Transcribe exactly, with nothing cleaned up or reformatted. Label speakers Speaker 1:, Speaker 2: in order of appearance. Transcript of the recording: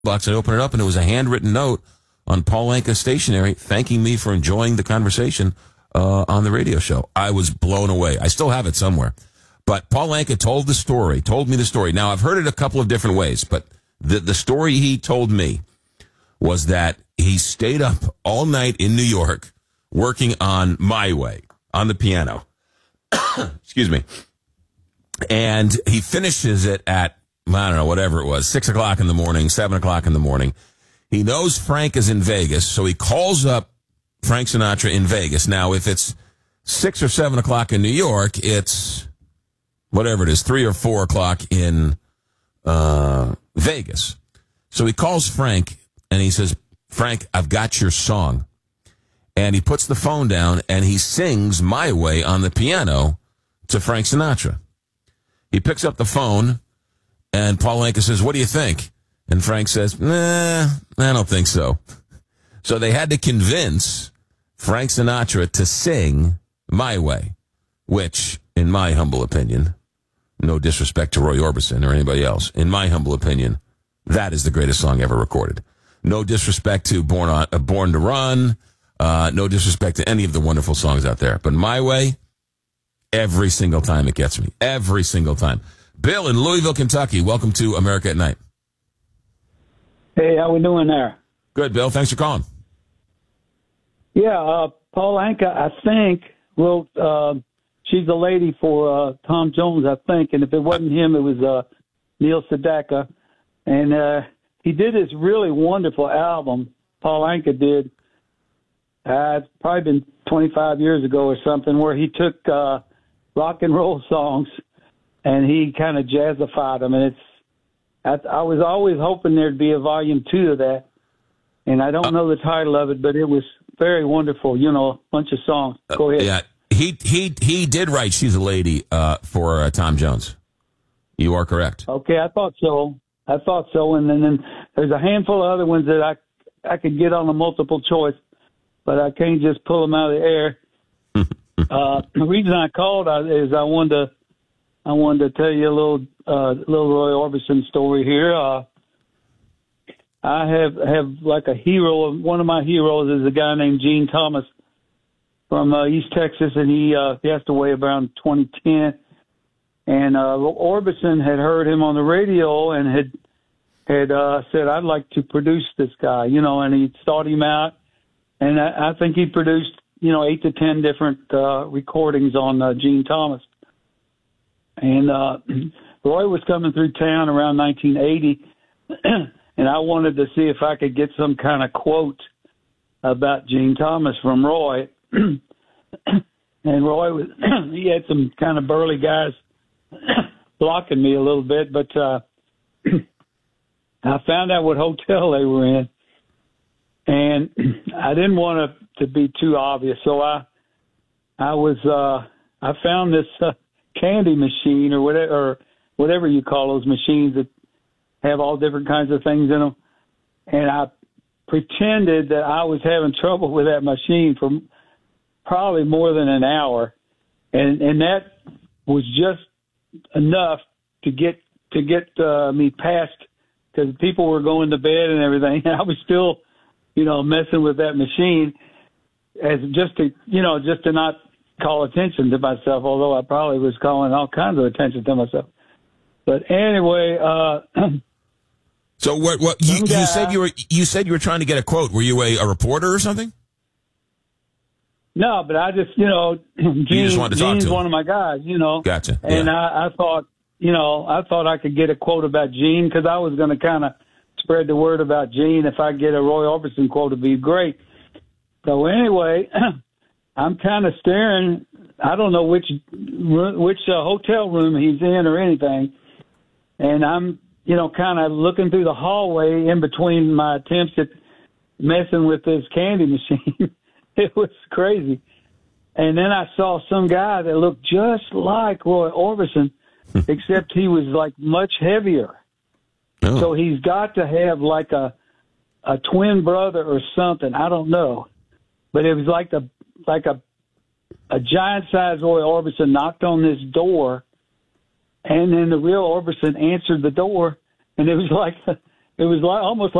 Speaker 1: box. I opened it up, and it was a handwritten note on Paul Anka stationery thanking me for enjoying the conversation uh, on the radio show. I was blown away. I still have it somewhere. But Paul Anka told the story, told me the story. Now, I've heard it a couple of different ways, but the, the story he told me was that he stayed up all night in New York working on My Way on the piano. Excuse me. And he finishes it at, I don't know, whatever it was, six o'clock in the morning, seven o'clock in the morning. He knows Frank is in Vegas, so he calls up Frank Sinatra in Vegas. Now, if it's six or seven o'clock in New York, it's whatever it is, three or four o'clock in uh, Vegas. So he calls Frank, and he says, Frank, I've got your song. And he puts the phone down, and he sings My Way on the piano to Frank Sinatra. He picks up the phone, and Paul Anka says, what do you think? And Frank says, nah, I don't think so. So they had to convince Frank Sinatra to sing My Way, which, in my humble opinion, no disrespect to Roy Orbison or anybody else, in my humble opinion, that is the greatest song ever recorded. No disrespect to Born, on, uh, Born to Run, uh, no disrespect to any of the wonderful songs out there. But My Way, every single time it gets me. Every single time. Bill in Louisville, Kentucky, welcome to America at Night.
Speaker 2: Hey, how we doing there?
Speaker 1: Good, Bill. Thanks for calling.
Speaker 2: Yeah, uh, Paul Anka, I think, wrote uh, She's a Lady for uh, Tom Jones, I think. And if it wasn't him, it was uh, Neil Sedaka. And uh, he did this really wonderful album, Paul Anka did. Uh, it's probably been twenty-five years ago or something, where he took uh, rock and roll songs and he kind of jazzified them. And it's I, I was always hoping there'd be a volume two of that, and I don't know the title of it, but it was very wonderful. You know, a bunch of songs. Go ahead.
Speaker 1: Uh, yeah, he he he did write "She's a Lady" uh, for uh, Tom Jones. You are correct.
Speaker 2: Okay, I thought so. I thought so, and then, then there's a handful of other ones that I I could get on a multiple choice, but I can't just pull them out of the air. uh, the reason I called is I wanted to. I wanted to tell you a little, uh, little Roy Orbison story here. Uh, I have, have like a hero. One of my heroes is a guy named Gene Thomas from uh, East Texas, and he uh, passed away around twenty ten. And uh, Orbison had heard him on the radio and had had uh, said, "I'd like to produce this guy," you know, and he sought him out, and I, I think he produced, you know, eight to ten different uh, recordings on uh, Gene Thomas. And uh, Roy was coming through town around nineteen eighty, and I wanted to see if I could get some kind of quote about Gene Thomas from Roy. And Roy was he had some kind of burly guys blocking me a little bit, but uh, I found out what hotel they were in, and I didn't want it to be too obvious, so I I was uh, I found this. Uh, candy machine or whatever, or whatever you call those machines that have all different kinds of things in them. And I pretended that I was having trouble with that machine for probably more than an hour. And, and that was just enough to get, to get uh, me past, because people were going to bed and everything. And I was still, you know, messing with that machine as just to, you know, just to not call attention to myself, although I probably was calling all kinds of attention to myself. But anyway, uh,
Speaker 1: so what? What you, you said you were? You said you were trying to get a quote. Were you a, a reporter or something?
Speaker 2: No, but I just, you know, Gene,
Speaker 1: you just wanted to talk
Speaker 2: Gene's
Speaker 1: to him.
Speaker 2: one of my guys, you know.
Speaker 1: Gotcha.
Speaker 2: And
Speaker 1: yeah.
Speaker 2: I, I thought, you know, I thought I could get a quote about Gene, because I was going to kind of spread the word about Gene. If I get a Roy Orbison quote, it'd be great. So anyway. I'm kind of staring. I don't know which which uh, hotel room he's in or anything, and I'm, you know, kind of looking through the hallway in between my attempts at messing with this candy machine. It was crazy. And then I saw some guy that looked just like Roy Orbison, except he was like much heavier. Oh. So he's got to have like a a twin brother or something. I don't know, but it was like the like a a giant-sized Roy Orbison knocked on this door, and then the real Orbison answered the door, and it was like a, it was like almost